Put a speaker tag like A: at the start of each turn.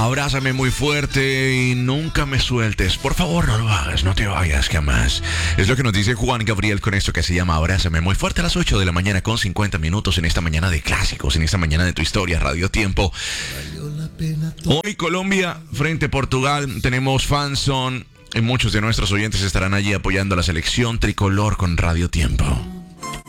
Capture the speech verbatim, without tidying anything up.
A: Abrázame muy fuerte y nunca me sueltes. Por favor, no lo hagas, no te vayas jamás. Es lo que nos dice Juan Gabriel con esto que se llama Abrázame muy fuerte a las ocho de la mañana con cincuenta minutos en esta mañana de clásicos, en esta mañana de tu historia, Radio Tiempo. Hoy Colombia frente a Portugal, tenemos fanzone y muchos de nuestros oyentes estarán allí apoyando a la selección tricolor con Radio Tiempo.